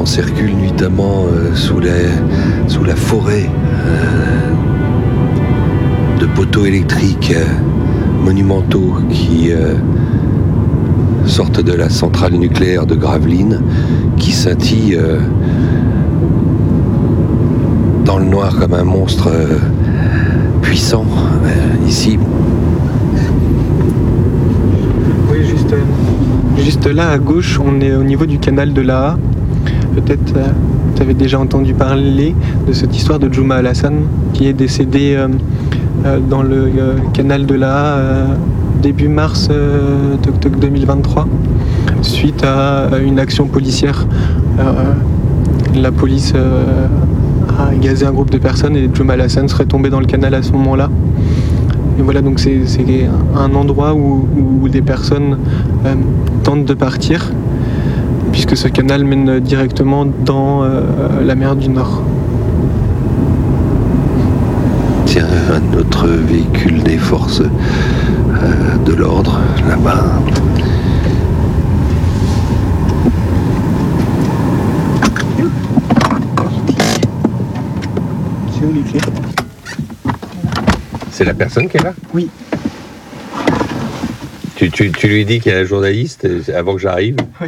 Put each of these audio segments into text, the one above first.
on circule nuitamment sous la forêt de poteaux électriques monumentaux qui sortent de la centrale nucléaire de Gravelines, qui scintille dans le noir comme un monstre puissant ici. Oui, juste là à gauche, on est au niveau du canal de l'Aa. Peut-être tu avais déjà entendu parler de cette histoire de Juma Al-Hassan qui est décédé dans le canal de l'Aa début mars 2023 suite à une action policière. La police a gazé un groupe de personnes et Juma Al-Hassan serait tombé dans le canal à ce moment-là. Et voilà, donc c'est un endroit où des personnes tentent de partir, puisque ce canal mène directement dans la mer du Nord. Tiens, un autre véhicule des forces de l'ordre, là-bas. C'est où les clés ? C'est la personne qui est là ? Oui. Tu lui dis qu'il y a un journaliste avant que j'arrive ? Oui.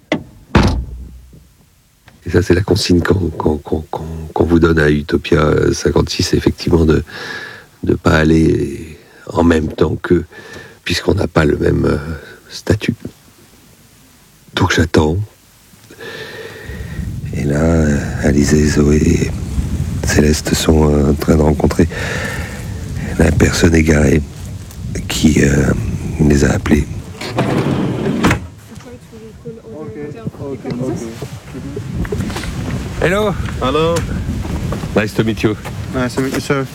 Et ça, c'est la consigne qu'on vous donne à Utopia 56, effectivement, de ne pas aller en même temps qu'eux, puisqu'on n'a pas le même statut. Donc j'attends. Et là, Alizé, Zoé et Céleste sont en train de rencontrer la personne égarée qui les a appelés. Hello. Hello. Nice to meet you. Nice to meet you, sir.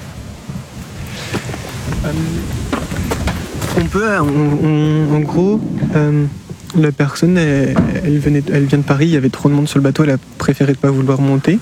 On peut, en gros, la personne, elle vient de Paris, il y avait trop de monde sur le bateau, elle a préféré ne pas vouloir monter.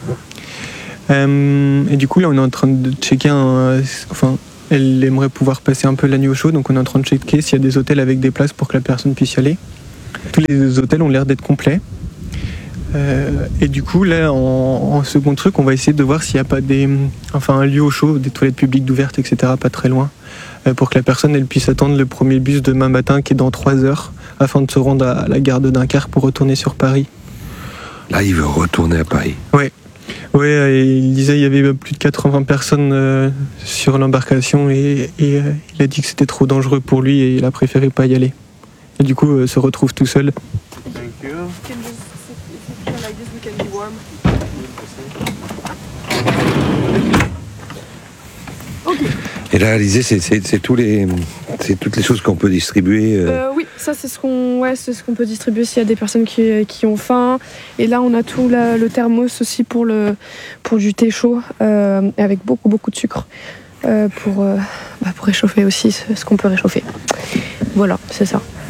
Et du coup, là, on est en train de checker elle aimerait pouvoir passer un peu la nuit au chaud, donc on est en train de checker s'il y a des hôtels avec des places pour que la personne puisse y aller. Tous les hôtels ont l'air d'être complets. Et du coup, là, en second truc, on va essayer de voir s'il n'y a pas un lieu au chaud, des toilettes publiques ouvertes, etc., pas très loin, pour que la personne elle puisse attendre le premier bus demain matin, qui est dans 3 heures, afin de se rendre à la gare de Dunkerque pour retourner sur Paris. Là, il veut retourner à Paris. Ouais. Ouais, il disait qu'il y avait plus de 80 personnes sur l'embarcation et il a dit que c'était trop dangereux pour lui et il a préféré pas y aller. Et du coup, se retrouve tout seul. Et là, Alizé, c'est toutes les choses qu'on peut distribuer. Oui, ça c'est ce qu'on peut distribuer s'il y a des personnes qui ont faim. Et là, on a tout le thermos aussi pour du thé chaud avec beaucoup de sucre pour réchauffer aussi ce qu'on peut réchauffer. Voilà, c'est ça.